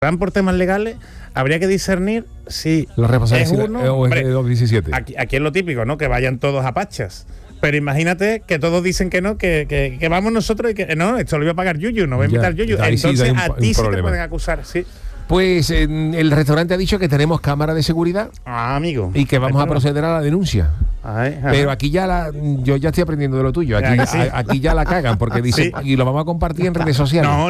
van por temas legales, habría que discernir si los responsables es uno o es de 2017. Aquí es lo típico, ¿no? Que vayan todos a pachas. Pero imagínate que todos dicen que no, que vamos nosotros y que no, esto lo iba a pagar Yuyu, no va a invitar Yuyu. Entonces a ti sí te pueden acusar, sí. Pues el restaurante ha dicho que tenemos cámara de seguridad. Amigo. Y que vamos a proceder a la denuncia. Ay, pero aquí yo ya estoy aprendiendo de lo tuyo. Aquí ya la cagan porque dicen, y lo vamos a compartir en redes sociales. No,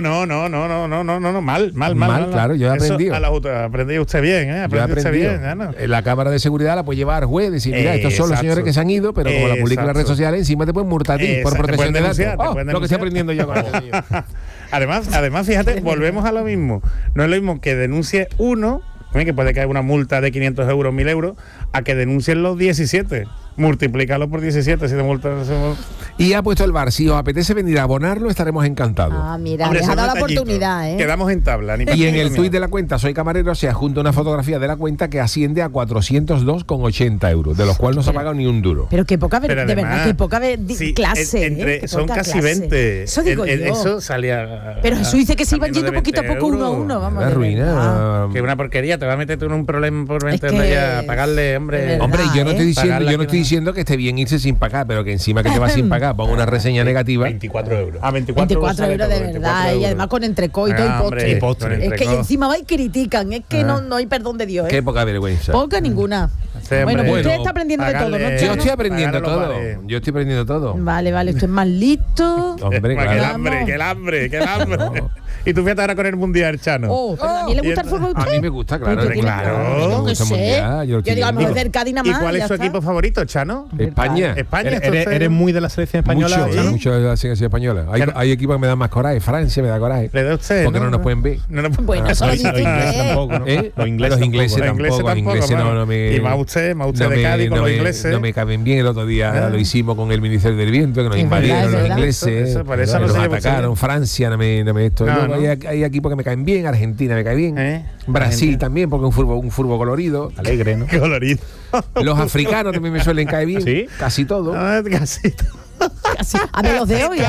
mal, claro, yo he aprendido. Aprendí usted bien, aprendí usted bien. ¿No? La cámara de seguridad la puede llevar al juez, decir, mira, estos son los señores que se han ido, pero como la publican en las redes sociales, encima te pueden multar a ti por protección de datos. Lo que estoy aprendiendo yo con esto. Además, fíjate, volvemos a lo mismo. No es lo mismo que denuncie uno, que puede caer una multa de 500 euros, 1.000 euros, a que denuncien los 17. Multiplícalo por 17 si te multan. Y ha puesto el bar. Si os apetece venir a abonarlo, estaremos encantados. Mira, les ha dado la oportunidad, ¿eh? Quedamos en tabla. Y en el tuit de la cuenta Soy Camarero se adjunta una fotografía de la cuenta que asciende a 402,80 euros, de los cuales no se ha pagado ni un duro. Pero qué poca, de verdad, qué poca clase. Son casi 20. Eso digo yo. Eso salía. Pero Jesús dice que se iban yendo poquito a poco, uno a uno. Vamos, la ruina. Que una porquería, te va a meter tú en un problema por meterlo ya, pagarle, hombre. Hombre, yo no estoy diciendo que esté bien irse sin pagar, pero que encima que te vas sin pagar ponga una reseña negativa. 24 euros. 24 euros de verdad, y además con entrecoito y postre. Es que encima va y critican, es que no hay perdón de Dios. Qué poca vergüenza. Poca ninguna. Bueno, usted está aprendiendo de todo, ¿no? Yo estoy aprendiendo todo. Vale, usted es más listo. Hombre, claro. Que el hambre. Y tú fíjate ahora con el Mundial, Chano. ¿A mí le gusta el fútbol? A mí me gusta, claro. Me gusta el Mundial. Yo digo, a lo mejor del Cádiz nada más. ¿Y cuál es su equipo favorito, Chano? España. ¿Eres muy de la selección española? Mucho de la selección española. Hay equipos que me dan más coraje. Francia me da coraje. ¿Le da usted? Porque no nos pueden ver. Bueno, eso lo dice tampoco, ¿no? Los ingleses tampoco. Los ingleses no me... Y más usted de Cádiz con los ingleses. No me caben bien. El otro día lo hicimos con el Ministerio del Viento, que nos invadieron los ingleses. Nos atacaron. Francia no me esto. Hay equipos que me caen bien. Argentina me cae bien. Brasil también, porque es un fútbol colorido. Alegre, ¿no? Colorido. Los africanos también me suelen caer bien. ¿Sí? Casi todo. Casi todo. A ver los de hoy,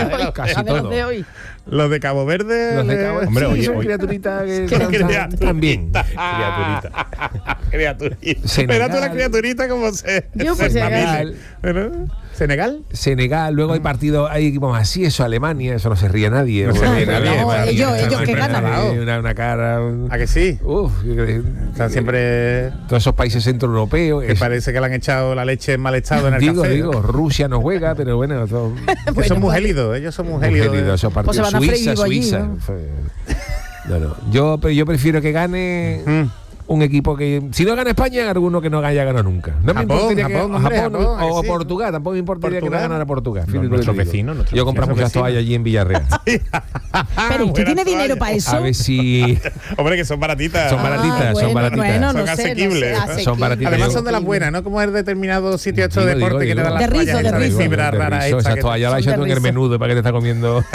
Los de Cabo Verde. Hombre, oye, son criaturitas que también. Criaturita. Espera tú la criaturita como se. Yo pues ¿Senegal? Luego hay partidos, hay equipos así, eso, Alemania, eso no se ríe nadie. Ellos que ganan. Una cara. ¿A que sí? Están siempre. Todos esos países centroeuropeos. Que parece que le han echado la leche en mal estado en el café. Digo, Rusia no juega, pero bueno. Son muy gélidos, ellos son muy gélidos. Esos partidos. Suiza. No. Yo prefiero que gane. Un equipo que, si no gana España, alguno que no haya ganado nunca. No me importaría Japón o Portugal, tampoco me importaría que no ganara Portugal. Nuestros vecinos. Yo compro muchas toallas allí en Villarreal. Pero ¿usted tiene dinero para eso? A ver si... Hombre, que son baratitas. Son baratitas. Son asequibles. Son baratitas. Además son de las buenas, ¿no? Como el determinado sitio hecho de deporte que te dan las toallas de fibra rara. Esas toallas las echas tú en el menudo para que te está comiendo...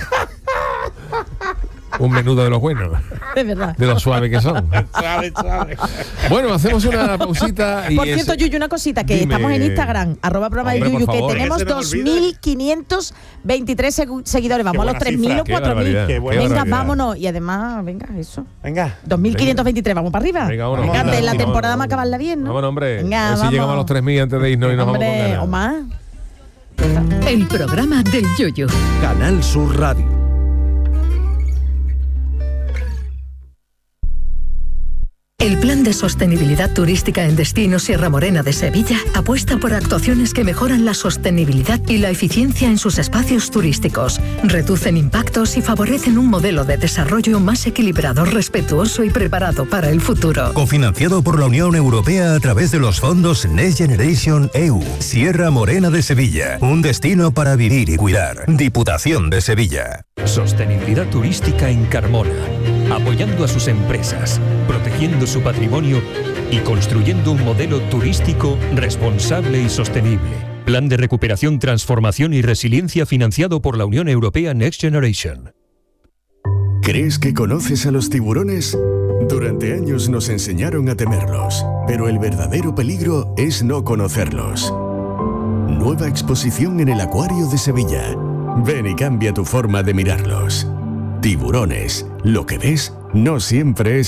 Un menudo de los buenos. Es verdad. De los suaves que son. Suave. Bueno, hacemos una pausita. Por cierto, Yuyu, una cosita, que estamos en Instagram, @programa de Yuyu, que tenemos 2.523 seguidores. Vamos a los 3.000 o 4.000. Venga, vámonos. Y además, eso. Venga. 2.523, vamos para arriba. Venga, de la temporada vamos a acabarla bien, ¿no? Vámonos, hombre. Venga, a ver si llegamos a los 3.000 antes de irnos y nos vamos con ganas. O más. El programa del Yuyu. Canal Sur Radio. El Plan de Sostenibilidad Turística en Destino Sierra Morena de Sevilla apuesta por actuaciones que mejoran la sostenibilidad y la eficiencia en sus espacios turísticos, reducen impactos y favorecen un modelo de desarrollo más equilibrado, respetuoso y preparado para el futuro. Cofinanciado por la Unión Europea a través de los fondos Next Generation EU. Sierra Morena de Sevilla, un destino para vivir y cuidar. Diputación de Sevilla. Sostenibilidad turística en Carmona, apoyando a sus empresas, protegiendo su patrimonio y construyendo un modelo turístico responsable y sostenible. Plan de recuperación, transformación y resiliencia financiado por la Unión Europea Next Generation. ¿Crees que conoces a los tiburones? Durante años nos enseñaron a temerlos, pero el verdadero peligro es no conocerlos. Nueva exposición en el Acuario de Sevilla. Ven y cambia tu forma de mirarlos. Tiburones. Lo que ves no siempre es